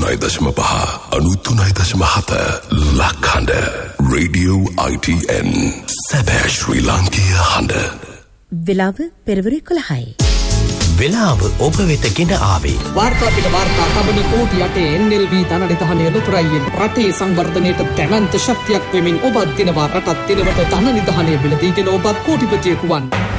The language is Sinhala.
93.5 93.7 ලක්හඬ Radio ITN සැබෑ ශ්‍රී ලාංකීය හඬ. වෙලාව පෙරවරු 11යි. වෙලාව ඔබ වෙත ගෙන ආවේ වාර්තා පිට වාර්තා තබන කෝටි 8 NLB ධනනිධානයේ ලොතරයියෙන් රටේ සංවර්ධනයට දැවැන්ත ශක්තියක් වෙමින් ඔබත් දිනවා රටත් දිනවට ධනනිධානයේ බිලදීගෙන ඔබත් කෝටිපතියෙකු වන්න.